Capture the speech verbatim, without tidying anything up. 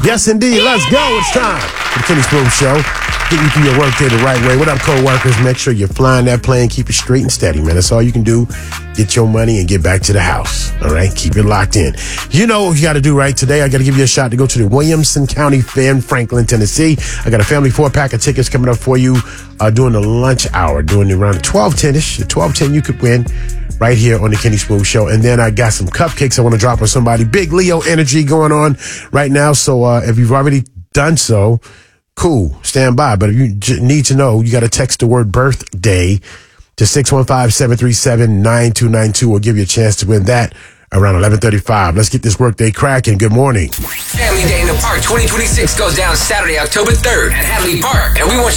Yes, indeed. Let's go. It's time for the Kenny Smooth Show. Get you through your workday the right way. What up, co-workers? Make sure you're flying that plane. Keep it straight and steady, man. That's all you can do. Get your money and get back to the house. All right? Keep it locked in. You know what you got to do right today. I got to give you a shot to go to the Williamson County Fair in Franklin, Tennessee. I got a family four-pack of tickets coming up for you uh, during the lunch hour, during the around twelve ten-ish. The twelve ten you could win right here on the Kenny Smooth Show. And then I got some cupcakes I want to drop on somebody. Big Leo energy going on right now. So uh, if you've already done so, cool, stand by. But if you j- need to know, you got to text the word birthday to six one five, seven three seven, nine two nine two. We'll give you a chance to win that around eleven thirty-five. Let's get this workday cracking. Good morning. Family Day in the Park twenty twenty-six goes down Saturday, October third at Hadley Park. And we want